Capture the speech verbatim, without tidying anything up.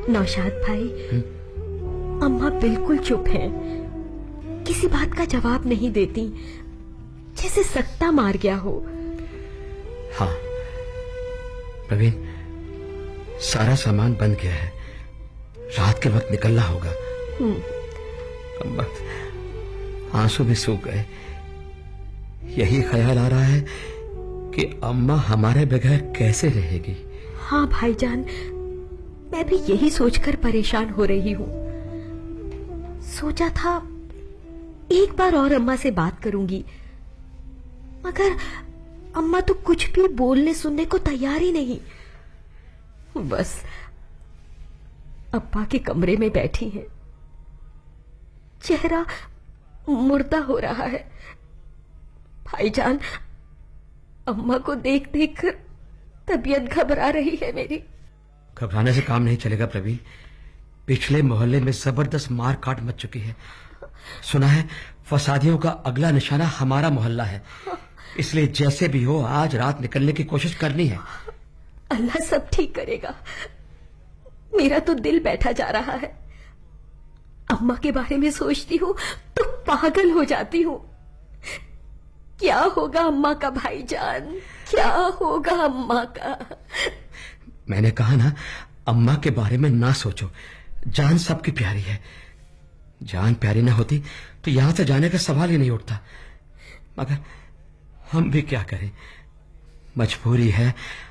नौशाद भाई, हुँ? अम्मा बिल्कुल चुप है, किसी बात का जवाब नहीं देती, जैसे सत्ता मार गया हो। हाँ प्रवीण, सारा सामान बंद गया है, रात के वक्त निकलना होगा। अम्मा आंसू भी सूख गए। यही ख्याल आ रहा है कि अम्मा हमारे बगैर कैसे रहेगी। हाँ भाईजान, मैं भी यही सोचकर परेशान हो रही हूँ। सोचा था एक बार और अम्मा से बात करूंगी, मगर अम्मा तो कुछ भी बोलने सुनने को तैयार ही नहीं। बस अब्बा के कमरे में बैठी हैं, चेहरा मुर्दा हो रहा है। भाईजान, अम्मा को देख देख कर तबीयत घबरा रही है मेरी। घबराने से काम नहीं चलेगा प्रवीण। पिछले मोहल्ले में जबरदस्त मार काट मच चुकी है। सुना है फसादियों का अगला निशाना हमारा मोहल्ला है, इसलिए जैसे भी हो आज रात निकलने की कोशिश करनी है। अल्लाह सब ठीक करेगा। मेरा तो दिल बैठा जा रहा है। अम्मा के बारे में सोचती हूँ तो पागल हो जाती हूँ। क्या होगा अम्मा का भाईजान, क्या होगा अम्मा का? मैंने कहा ना, अम्मा के बारे में ना सोचो। जान सबकी प्यारी है, जान प्यारी ना होती तो यहां से जाने का सवाल ही नहीं उठता। मगर हम भी क्या करें, मजबूरी है।